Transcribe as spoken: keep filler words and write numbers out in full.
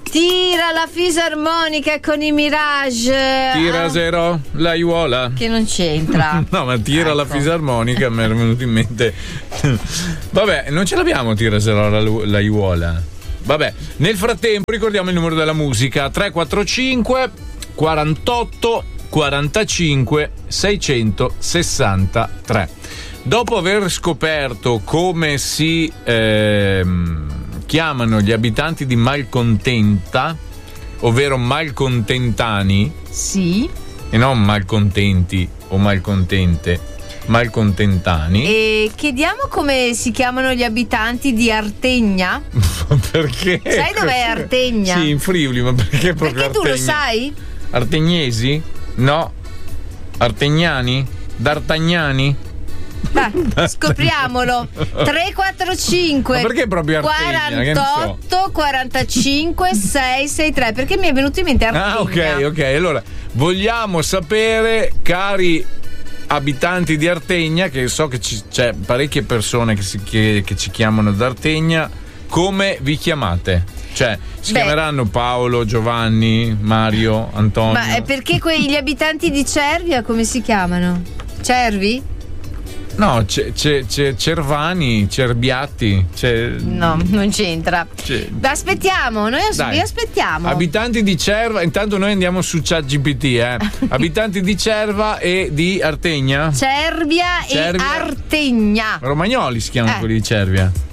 Tira la fisarmonica con i Mirage. Tira ah, zero, la Iuola. Che non c'entra. No, ma tira ecco. la fisarmonica, mi era venuto in mente. Vabbè, non ce l'abbiamo, tira zero, la, la Iuola. Vabbè, nel frattempo ricordiamo il numero della musica: tre quattro cinque quarantotto quarantacinque seicentosessantatré. Dopo aver scoperto come si ehm, chiamano gli abitanti di Malcontenta, ovvero malcontentani, sì, e non malcontenti o malcontente, malcontentani. E chiediamo come si chiamano gli abitanti di Artegna. Perché? Sai dov'è Artegna? Sì, in Friuli, ma perché proprio Perché tu Artegna? lo sai? Artegnesi? No. Artegnani? D'Artagnani? Dai, scopriamolo. tre quattro cinque Ma perché proprio Artegna? Che ne so. quarantotto quarantacinque seicentosessantatré, perché mi è venuto in mente Artegna. Ah, ok, ok. Allora, vogliamo sapere, cari abitanti di Artegna, che so che ci, c'è parecchie persone che, si, che, che ci chiamano d'Artegna, come vi chiamate? Cioè, si Beh. chiameranno Paolo, Giovanni, Mario, Antonio? Ma è perché quegli abitanti di Cervia come si chiamano? Cervi? No, c'è, c'è, c'è Cervani, Cerbiatti, c'è... No, non c'entra. c'è... Aspettiamo, noi as- Dai. vi aspettiamo. Abitanti di Cerva, intanto noi andiamo su ChatGPT, eh. Abitanti di Cerva e di Artegna? Cervia, Cervia. e Artegna. Romagnoli si chiamano Eh. quelli di Cervia.